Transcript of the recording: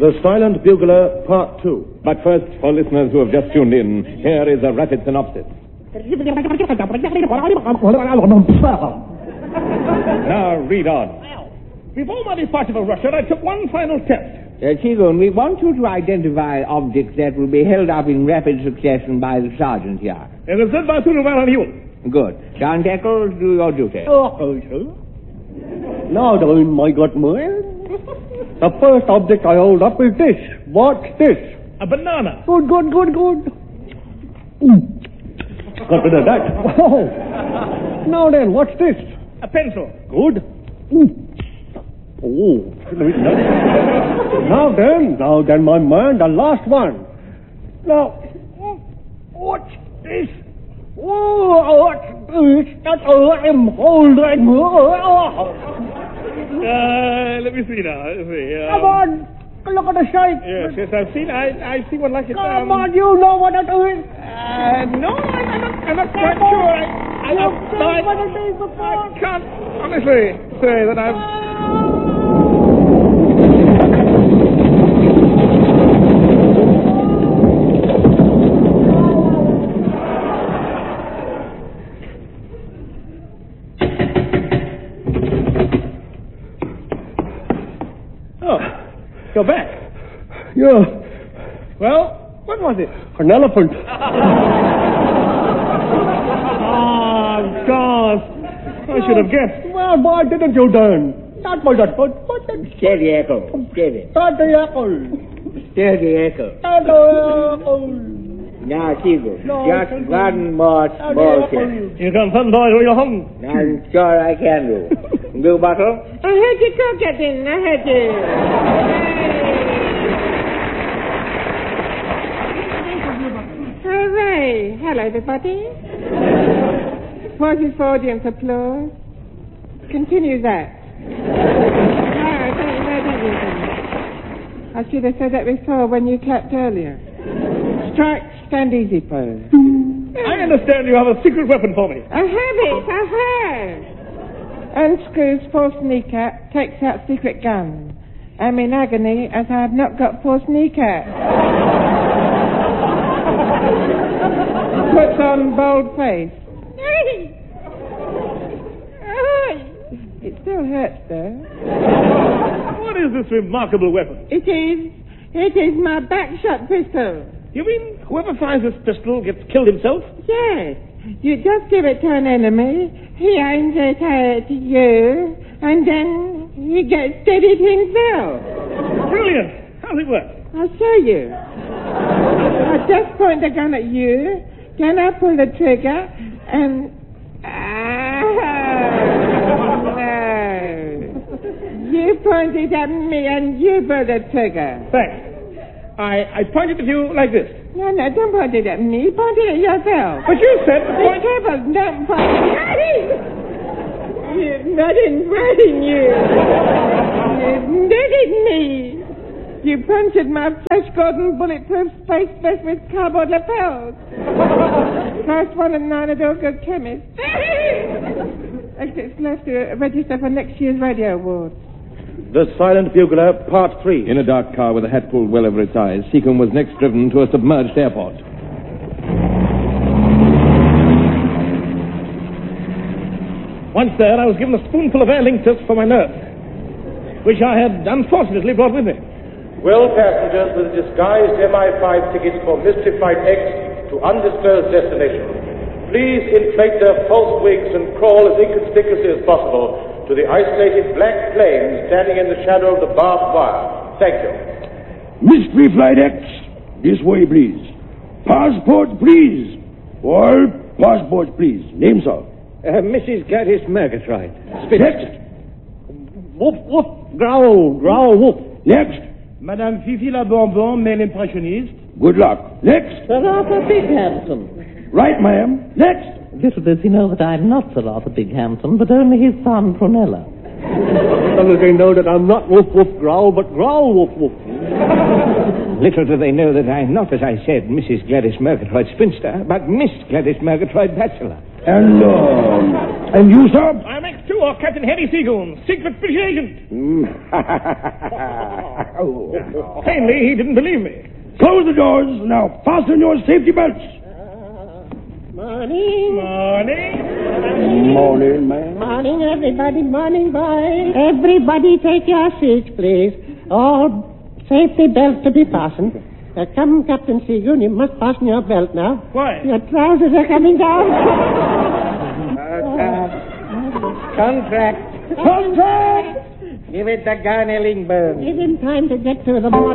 The Silent Bugler, Part 2. But first, for listeners who have just tuned in, here is a rapid synopsis. Now, read on. Before my departure for Russia, I took one final test. Seagoon, we want you to identify objects that will be held up in rapid succession by the sergeant here. It is said by Sunu you. Good. Sergeant Eccles, do your duty. Okay, sir. Now then, my good man. The first object I hold up is this. What's this? A banana. Good. Got rid of that. Oh. Now then, what's this? A pencil. Good. Oh. Now then, my man, the last one. Now, what's this? Oh, what's this that I'm holding? Let me see now. Come on. Look at the shape. Yes, I've seen. I see one like it. Come on, you know what it is. No, I'm not quite sure. I can't honestly say that I've... Oh, you're back. Yeah. Well, what was it? An elephant. Oh, gosh. I should have guessed. Well, why didn't you then? That was a foot. Steady, Eccles. Steady. Steady, Eccles. Steady, Eccles. Steady, Eccles. Now, Seagoon, No, just one more small test. You can fun, boy, or you're hung. I'm sure I can do. Blue bottle? I heard you talk, Captain. I heard you. Hooray. Hello, everybody. Pauses for audience applause. Continue that. Thank you. I should have said that before when you clapped earlier. Strike, stand easy pose. I understand you have a secret weapon for me. I have. Unscrews false kneecap, takes out secret gun. I'm in agony as I have not got false kneecap. Puts on bold face. It still hurts though. What is this remarkable weapon? It is my backshot pistol. You mean whoever finds this pistol gets killed himself? Yes. You just give it to an enemy, he aims it at you, and then he gets steadied himself. Brilliant. How's it work? I'll show you. I just point the gun at you, then I pull the trigger, and... No. You point it at me, and you pull the trigger. Thanks. I pointed at you like this. No, don't point it at me. Point it at yourself. But you said to Be point... careful, don't point it at me. You're not inviting you. You've netted me. You punctured my fresh Gordon bulletproof space vest with cardboard lapels. First one at 9 at all good chemist. Exits left to register for next year's radio awards. The Silent Bugler, Part 3. In a dark car with a hat pulled well over its eyes, Seacombe was next driven to a submerged airport. Once there, I was given a spoonful of Aer Lingus for my nurse, which I had unfortunately brought with me. Will passengers with disguised MI5 tickets for Mystified X to undisclosed destination, please inflate their false wigs and crawl as inconspicuously as possible to the isolated black flame standing in the shadow of the barbed wire. Thank you. Mystery Flight X, this way, please. Passport, please. All passports, please. Name, sir. Mrs. Gladys Murgatroyd. Next. Woof, woof, growl, woof. Next. Madame Fifi la Bonbon, male impressionist. Good luck. Next. Sir Arthur Bighampton. Right, ma'am. Next. Little does he know that I'm not Sir Arthur Bighampton, but only his son, Prunella. Little do they know that I'm not woof, woof, growl, but growl, woof, woof. Little do they know that I'm not, as I said, Mrs. Gladys Murgatroyd Spinster, but Miss Gladys Murgatroyd Bachelor. And you, sir? I'm X2, or Captain Harry Seagoon, secret British agent. Plainly, he didn't believe me. Close the doors. Now fasten your safety belts. Morning. Morning. Morning, man. Morning, everybody. Morning, boys. Everybody take your seats, please. All safety belts to be fastened. Come, Captain Seagoon, you must fasten your belt now. Why? Your trousers are coming down. Contract. Contract! Give it the gun, Ellingburn. Give him time to get to the